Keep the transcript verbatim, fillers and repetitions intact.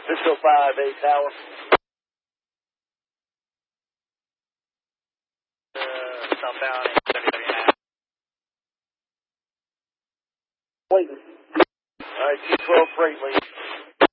six oh five, eight Tower. Uh, southbound, waiting. All right, two twelve freight lane.